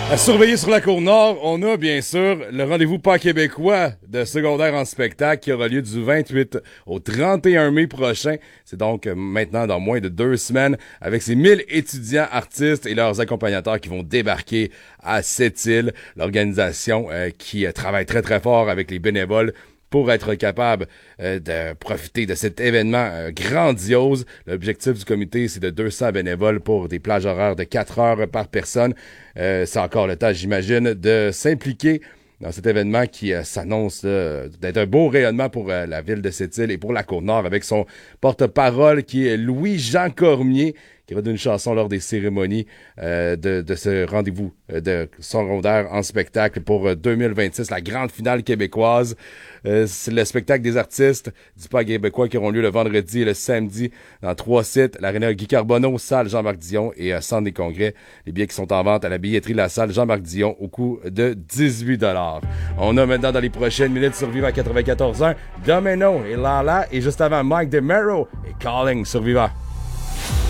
À surveiller sur la Côte-Nord, on a bien sûr le rendez-vous pas québécois de secondaire en spectacle qui aura lieu du 28 au 31 mai prochain. C'est donc maintenant dans moins de 2 semaines avec ces 1000 étudiants artistes et leurs accompagnateurs qui vont débarquer à Sept-Îles. L'organisation qui travaille très très fort avec les bénévoles pour être capable de profiter de cet événement grandiose. L'objectif du comité, c'est de 200 bénévoles pour des plages horaires de 4 heures par personne. C'est encore le temps, j'imagine, de s'impliquer dans cet événement qui s'annonce d'être un beau rayonnement pour la ville de Sept-Îles et pour la Côte-Nord avec son porte-parole qui est Louis-Jean Cormier, qui redonne une chanson lors des cérémonies de ce rendez-vous de secondaire en spectacle pour 2026, la grande finale québécoise. C'est le spectacle des artistes du Parc québécois qui auront lieu le vendredi et le samedi dans 3 sites, l'Aréna Guy Carbonneau, salle Jean-Marc Dion et Centre des congrès. Les billets qui sont en vente à la billetterie de la salle Jean-Marc Dion au coût de 18 $. On a maintenant dans les prochaines minutes Survivant à 94.1, Domino et Lala et juste avant Mike DeMero et Calling Survivant.